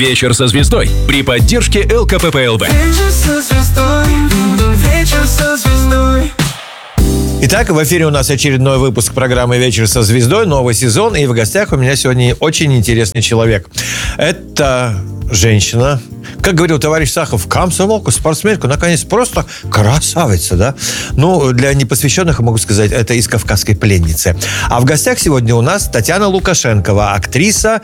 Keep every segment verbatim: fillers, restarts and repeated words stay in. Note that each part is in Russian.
Вечер со звездой при поддержке эл ка пэ пэ эл вэ. Вечер со звездой, вечер со звездой. Итак, в эфире у нас очередной выпуск программы «Вечер со звездой», новый сезон, и в гостях у меня сегодня очень интересный человек. Это женщина, как говорил товарищ Сахов, комсомолка, спортсменка, наконец, просто красавица, да? Ну, для непосвященных, могу сказать, это из «Кавказской пленницы». А в гостях сегодня у нас Татьяна Лукашенкова, актриса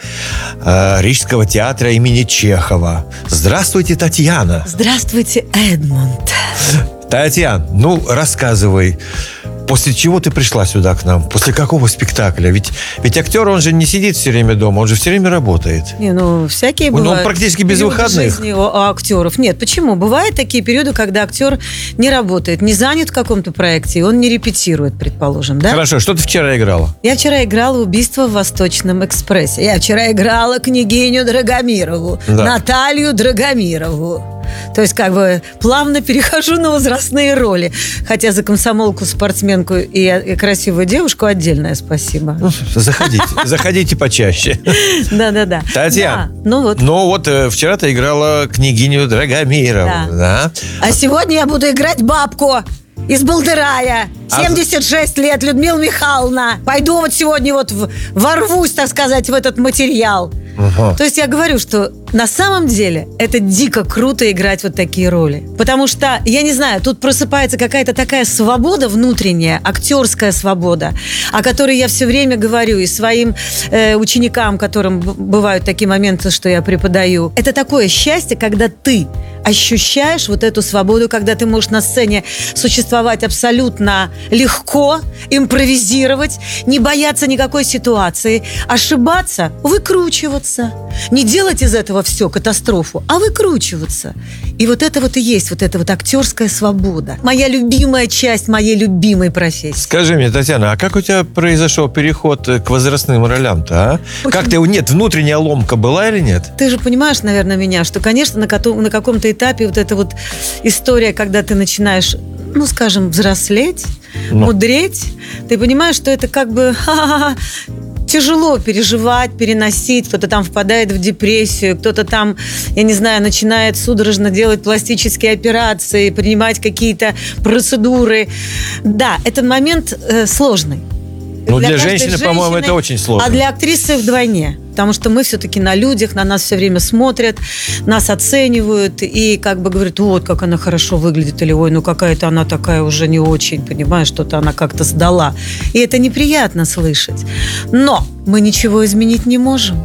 э, Рижского театра имени Чехова. Здравствуйте, Татьяна. Здравствуйте, Эдмунд. Татьяна, ну, рассказывай, после чего ты пришла сюда к нам? После какого спектакля? Ведь, ведь актер, он же не сидит все время дома, он же все время работает. Не, ну, всякие Ну, бывают. он практически без периоды выходных. жизни у актеров. Нет, почему? Бывают такие периоды, когда актер не работает, не занят в каком-то проекте, и он не репетирует, предположим, да? Хорошо, что ты вчера играла? Я вчера играла «Убийство в Восточном экспрессе». Я вчера играла княгиню Драгомирову, Да. Наталью Драгомирову. То есть, как бы, плавно перехожу на возрастные роли. Хотя за комсомолку, спортсменку и, и красивую девушку отдельное спасибо. Ну, заходите, заходите почаще. Да-да-да. Татьяна, Да, ну вот. ну вот э, вчера ты играла княгиню Драгомирову, Да. да? А сегодня я буду играть бабку из Балдырая. А семьдесят шесть лет, Людмила Михайловна. Пойду вот сегодня вот в- ворвусь, так сказать, в этот материал. Ага. То есть я говорю, что на самом деле это дико круто играть вот такие роли. Потому что, я не знаю, тут просыпается какая-то такая свобода внутренняя, актерская свобода, о которой я все время говорю и своим э, ученикам, которым б- бывают такие моменты, что я преподаю. Это такое счастье, когда ты ощущаешь вот эту свободу, когда ты можешь на сцене существовать абсолютно легко, импровизировать, не бояться никакой ситуации, ошибаться, выкручиваться. Не делать из этого все катастрофу, а выкручиваться. И вот это вот и есть вот эта вот актерская свобода. Моя любимая часть моей любимой профессии. Скажи мне, Татьяна, а как у тебя произошел переход к возрастным ролям-то, а? Очень- Как ты, нет, внутренняя ломка была или нет? Ты же понимаешь, наверное, меня, что, конечно, на, кото- на каком-то этапе вот эта вот история, когда ты начинаешь, ну, скажем, взрослеть, Ну. мудреть, ты понимаешь, что это как бы ха-ха-ха, тяжело переживать, переносить. Кто-то там впадает в депрессию, кто-то там, я не знаю, начинает судорожно делать пластические операции, принимать какие-то процедуры. Да, этот момент э, сложный. Ну, для каждой женщины, по-моему, это очень сложно. А для актрисы вдвойне. Потому что мы все-таки на людях, на нас все время смотрят, нас оценивают и как бы говорят, вот как она хорошо выглядит, или ой, ну какая-то она такая уже не очень, понимаешь, что-то она как-то сдала. И это неприятно слышать. Но мы ничего изменить не можем.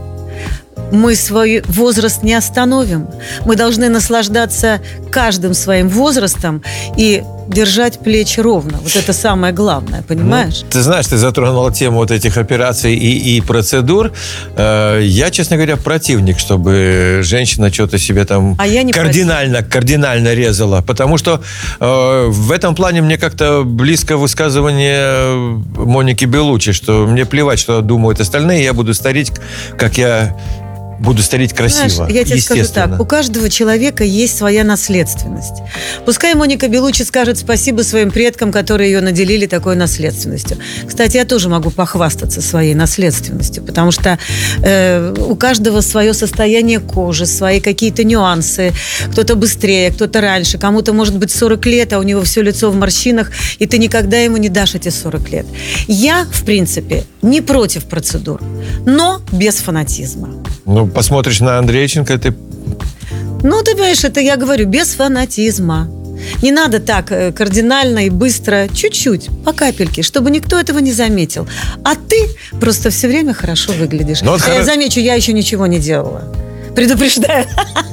Мы свой возраст не остановим. Мы должны наслаждаться каждым своим возрастом и держать плечи ровно. Вот это самое главное, понимаешь? Ну, ты знаешь, ты затронула тему вот этих операций и, и процедур. Э, я, честно говоря, противник, чтобы женщина что-то себе там А я не кардинально, кардинально резала. Потому что э, в этом плане мне как-то близко высказывание Моники Беллуччи, что мне плевать, что думают остальные, я буду стареть, как я... Буду стареть красиво, Знаешь, я тебе скажу естественно. так, у каждого человека есть своя наследственность. Пускай Моника Беллуччи скажет спасибо своим предкам, которые ее наделили такой наследственностью. Кстати, я тоже могу похвастаться своей наследственностью, потому что э, у каждого свое состояние кожи, свои какие-то нюансы. Кто-то быстрее, кто-то раньше, кому-то может быть сорок лет, а у него все лицо в морщинах, и ты никогда ему не дашь эти сорок лет. Я, в принципе, не против процедур, но без фанатизма. Ну, посмотришь на Андрейченко, ты... Ну, ты понимаешь, это я говорю, без фанатизма. Не надо так э, кардинально и быстро, чуть-чуть, по капельке, чтобы никто этого не заметил. А ты просто все время хорошо выглядишь. Ну, вот Я хоро- замечу, я еще ничего не делала. Предупреждаю.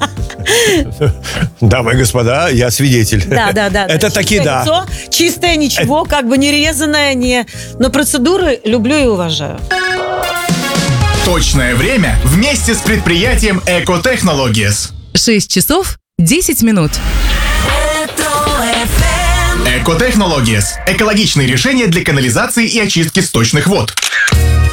Дамы и господа, я свидетель. Да, да, да. Это таки Чистое да. лицо, чистое, ничего, как бы не резаное, не... Но процедуры люблю и уважаю. Точное время вместе с предприятием Eco Technologies. шесть часов десять минут. Eco Technologies – экологичные решения для канализации и очистки сточных вод.